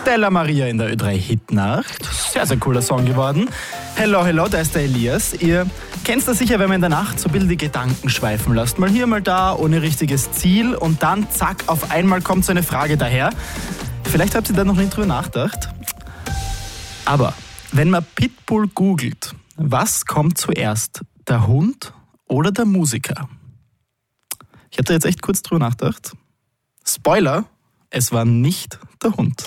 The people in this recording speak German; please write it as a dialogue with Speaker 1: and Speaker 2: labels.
Speaker 1: Stella Maria in der Ö3 Hitnacht. Sehr, sehr cooler Song geworden. Hello, hello, da ist der Elias. Ihr kennt das sicher, wenn man in der Nacht so ein bisschen die Gedanken schweifen lässt. Mal hier, mal da, ohne richtiges Ziel. Und dann, zack, auf einmal kommt so eine Frage daher. Vielleicht habt ihr da noch nicht drüber nachgedacht. Aber wenn man Pitbull googelt, was kommt zuerst? Der Hund oder der Musiker? Ich habe da jetzt echt kurz drüber nachgedacht. Spoiler, es war nicht der Hund.